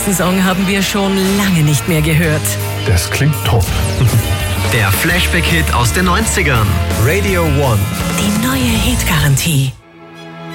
nächsten Song haben wir schon lange nicht mehr gehört. Das klingt top. Der Flashback-Hit aus den 90ern. Radio One. Die neue Hitgarantie.